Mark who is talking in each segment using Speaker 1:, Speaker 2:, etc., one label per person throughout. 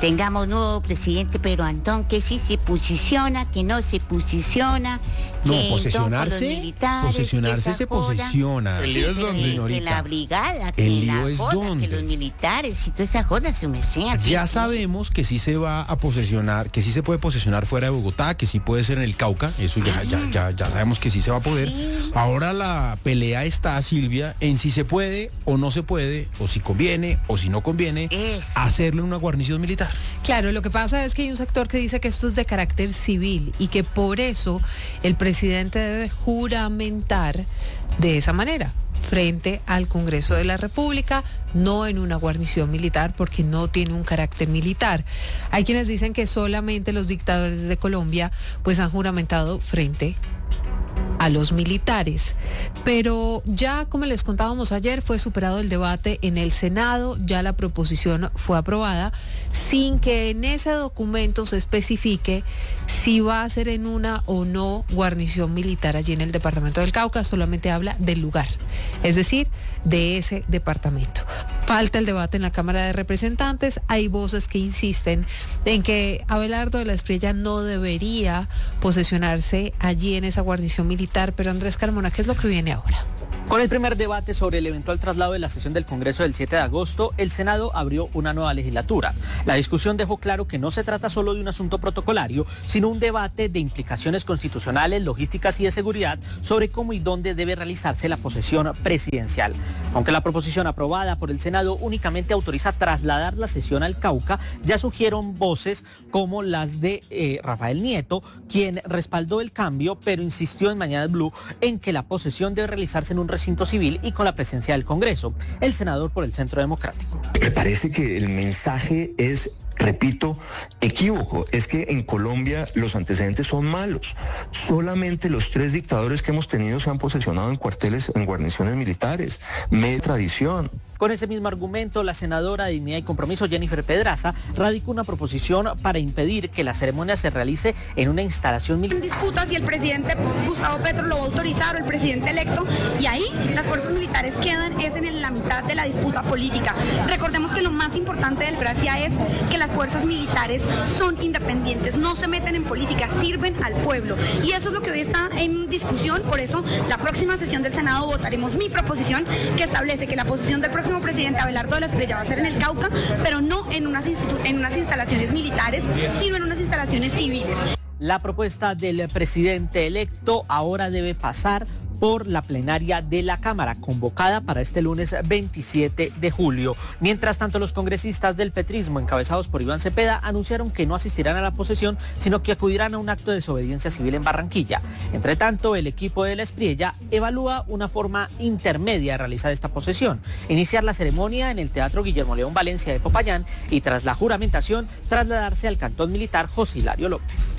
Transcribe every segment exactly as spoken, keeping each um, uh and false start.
Speaker 1: tengamos nuevo presidente Pedro Antón, que sí se posiciona, que no se posiciona.
Speaker 2: No,
Speaker 1: que
Speaker 2: posesionarse,
Speaker 1: militares,
Speaker 2: posesionarse se
Speaker 1: joda,
Speaker 2: posesiona.
Speaker 1: El lío es donde, que la brigada, que
Speaker 2: El lío
Speaker 1: la
Speaker 2: es
Speaker 1: joda,
Speaker 2: donde.
Speaker 1: que los militares y toda esa joda se me sea.
Speaker 2: Ya sabemos que sí se va a posesionar, que sí se puede posesionar fuera de Bogotá, que sí puede ser en el Cauca, eso ya, ya, ya, ya sabemos que sí se va a poder.
Speaker 1: Sí.
Speaker 2: Ahora la pelea está, Silvia, en si se puede o no se puede, o si conviene o si no conviene,
Speaker 1: Es.
Speaker 2: hacerlo en una guarnición militar.
Speaker 3: Claro, lo que pasa es que hay un sector que dice que esto es de carácter civil y que por eso el presidente debe juramentar de esa manera frente al Congreso de la República, no en una guarnición militar porque no tiene un carácter militar. Hay quienes dicen que solamente los dictadores de Colombia pues han juramentado frente a los militares, pero ya como les contábamos ayer fue superado el debate en el Senado, ya la proposición fue aprobada sin que en ese documento se especifique si va a ser en una o no guarnición militar allí en el departamento del Cauca, solamente habla del lugar, es decir, de ese departamento. Falta el debate en la Cámara de Representantes, hay voces que insisten en que Abelardo de la Espriella no debería posesionarse allí en esa guarnición militar, pero Andrés Carmona, ¿qué es lo que viene ahora?
Speaker 4: Con el primer debate sobre el eventual traslado de la sesión del Congreso del siete de agosto, el Senado abrió una nueva legislatura. La discusión dejó claro que no se trata solo de un asunto protocolario, sino un debate de implicaciones constitucionales, logísticas y de seguridad sobre cómo y dónde debe realizarse la posesión presidencial. Aunque la proposición aprobada por el Senado únicamente autoriza trasladar la sesión al Cauca, ya surgieron voces como las de eh, Rafael Nieto, quien respaldó el cambio, pero insistió en Mañanas Blue en que la posesión debe realizarse en un recinto civil y con la presencia del Congreso. El senador por el Centro Democrático.
Speaker 5: Me parece que el mensaje es, repito, equívoco. Es que en Colombia los antecedentes son malos. Solamente los tres dictadores que hemos tenido se han posesionado en cuarteles, en guarniciones militares. Media tradición.
Speaker 4: Con ese mismo argumento, la senadora de Dignidad y Compromiso, Jennifer Pedraza, radicó una proposición para impedir que la ceremonia se realice en una instalación militar.
Speaker 6: En disputas si el presidente Gustavo Petro lo va a autorizar o el presidente electo, y ahí las fuerzas militares quedan es en la mitad de la disputa política. Recordemos que lo más importante de la democracia es que las fuerzas militares son independientes, no se meten en política, sirven al pueblo. Y eso es lo que hoy está en discusión. Por eso, la próxima sesión del Senado votaremos mi proposición que establece que la posición del próximo presidente Abelardo de la Espriella va a ser en el Cauca, pero no en unas, en unas instalaciones militares, sino en unas instalaciones civiles.
Speaker 4: La propuesta del presidente electo ahora debe pasar por la plenaria de la Cámara, convocada para este lunes veintisiete de julio. Mientras tanto, los congresistas del petrismo, encabezados por Iván Cepeda, anunciaron que no asistirán a la posesión, sino que acudirán a un acto de desobediencia civil en Barranquilla. Entre tanto, el equipo de la Espriella evalúa una forma intermedia de realizar esta posesión: iniciar la ceremonia en el Teatro Guillermo León Valencia de Popayán y, tras la juramentación, trasladarse al cantón militar José Hilario López.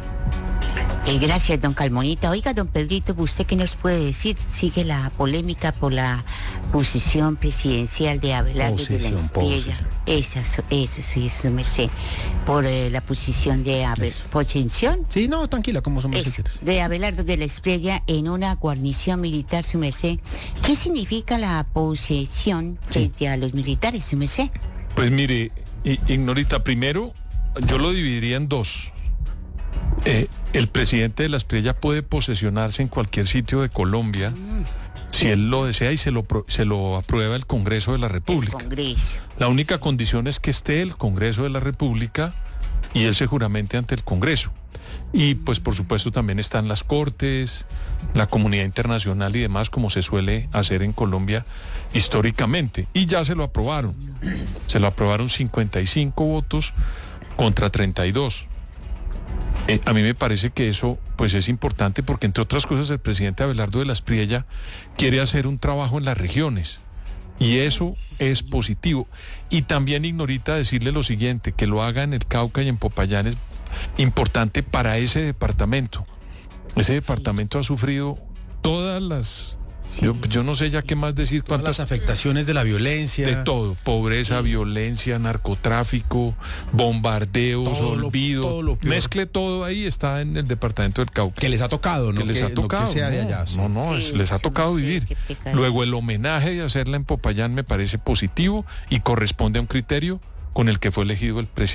Speaker 1: Eh, gracias, don Calmonita. Oiga, don Pedrito, ¿usted qué nos puede decir? Sigue la polémica por la posición presidencial de Abelardo de la Espriella. Esa, eso sí, eso me sé. Por eh, la posición de Abelardo. ¿Posición?
Speaker 2: Sí, no, tranquila, como somos
Speaker 1: Eso, de Abelardo de la Espriella en una guarnición militar, su merced. ¿Qué significa la posesión frente sí. a los militares, su merced?
Speaker 7: Pues mire, Ignorita, primero yo lo dividiría en dos. Eh, el presidente de la Espriella puede posesionarse en cualquier sitio de Colombia mm, si sí. él lo desea y se lo, se lo aprueba el Congreso de la República.
Speaker 1: Congreso.
Speaker 7: La única condición es que esté el Congreso de la República y él se juramente ante el Congreso. Y pues por supuesto también están las Cortes, la comunidad internacional y demás, como se suele hacer en Colombia históricamente. Y ya se lo aprobaron. Se lo aprobaron cincuenta y cinco votos contra treinta y dos. Eh, a mí me parece que eso pues es importante porque, entre otras cosas, el presidente Abelardo de la Espriella quiere hacer un trabajo en las regiones y eso es positivo. Y también, Ignorita, decirle lo siguiente: que lo haga en el Cauca y en Popayán es importante para ese departamento. Ese departamento ha sufrido todas las... Yo, yo no sé ya qué más decir.
Speaker 2: Todas las afectaciones de la violencia.
Speaker 7: De todo, pobreza, sí. violencia, narcotráfico, bombardeos, todo olvido. Lo, todo lo Mezcle todo ahí, está en el departamento del Cauca.
Speaker 2: Que les ha tocado, ¿no?
Speaker 7: Que les
Speaker 2: que,
Speaker 7: ha tocado.
Speaker 2: No, que sea de allá, sí.
Speaker 7: no, no, sí, es, les ha tocado sí, vivir. Luego el homenaje de hacerla en Popayán me parece positivo y corresponde a un criterio con el que fue elegido el presidente.